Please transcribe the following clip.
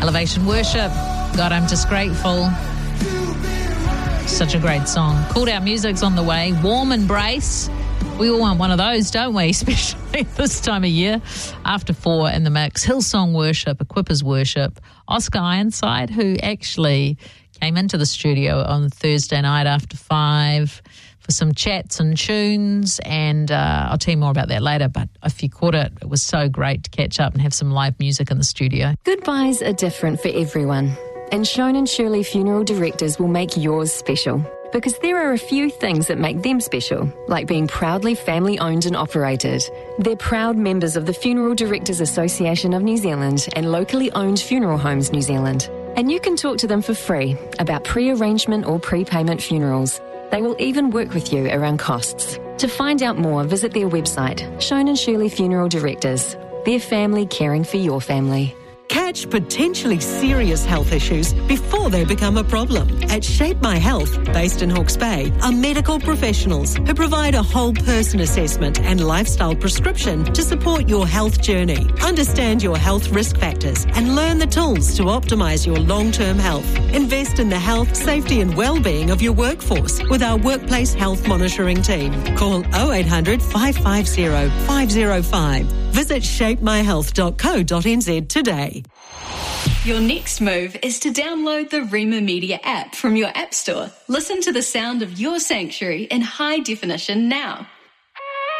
Elevation Worship. God, I'm just grateful. Such a great song. Called Out Music's on the way. Warm Embrace. We all want one of those, don't we? Especially this time of year. After 4 in the mix. Hillsong Worship, Equippers Worship. Oscar Ironside, who actually came into the studio on Thursday night after 5 for some chats and tunes, and I'll tell you more about that later, but if you caught it, it was so great to catch up and have some live music in the studio. Goodbyes are different for everyone, and Shone and Shirley Funeral Directors will make yours special, because there are a few things that make them special, like being proudly family-owned and operated. They're proud members of the Funeral Directors Association of New Zealand and locally owned Funeral Homes New Zealand. And you can talk to them for free about pre-arrangement or prepayment funerals. They will even work with you around costs. To find out more, visit their website, Shone and Shirley Funeral Directors. Their family caring for your family. Catch potentially serious health issues before they become a problem. At Shape My Health, based in Hawke's Bay, are medical professionals who provide a whole person assessment and lifestyle prescription to support your health journey. Understand your health risk factors and learn the tools to optimise your long-term health. Invest in the health, safety and well-being of your workforce with our workplace health monitoring team. Call 0800 550 505. Visit shapemyhealth.co.nz today. Your next move is to download the Rema Media app from your app store. Listen to the sound of your sanctuary in high definition now.